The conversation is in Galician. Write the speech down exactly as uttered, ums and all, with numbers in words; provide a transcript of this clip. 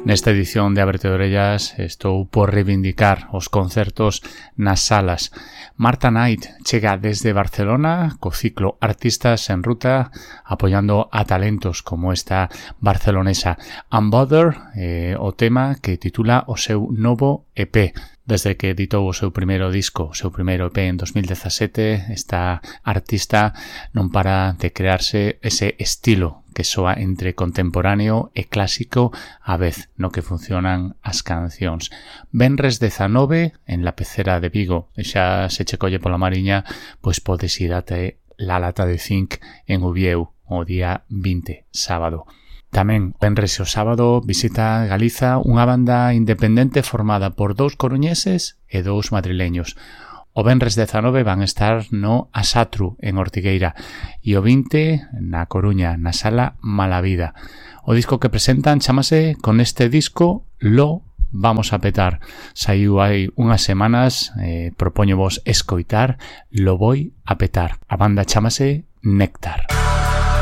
Nesta edición de Ábrete de Orellas estou por reivindicar os concertos nas salas. Marta Knight chega desde Barcelona co ciclo Artistas en Ruta apoiando a talentos como esta barcelonesa. Unbother, eh, o tema que titula o seu novo E P. Desde que editou o seu primeiro disco, o seu primeiro E P en dos mil dezasete, esta artista non para de crearse ese estilo que soa entre contemporáneo e clásico á vez no que funcionan as cancións. Venres dezanove en la Pecera de Vigo, e xa se che colle pola mariña, pois podes ir até La Lata de Zinc en Ubieu o día vinte, sábado. Tamén, venres e o sábado, visita Galiza unha banda independente formada por dous coruñeses e dous madrileños. O venres dezanove van estar no Asatru, en Ortigueira, e o vinte na Coruña, na Sala Malavida. O disco que presentan chamase Con este disco lo vamos a petar. Saiu hai unhas semanas, eh, propóñovos escoitar Lo Voy a petar. A banda chamase Néctar.